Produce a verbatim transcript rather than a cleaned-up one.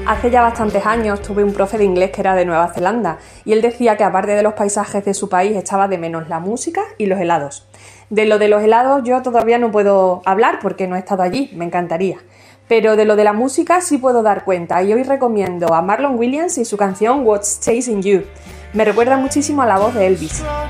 Hace ya bastantes años tuve un profe de inglés que era de Nueva Zelanda y él decía que aparte de los paisajes de su país echaba de menos la música y los helados. De lo de los helados yo todavía no puedo hablar porque no he estado allí, me encantaría. Pero de lo de la música sí puedo dar cuenta y hoy recomiendo a Marlon Williams y su canción What's Chasing You. Me recuerda muchísimo a la voz de Elvis.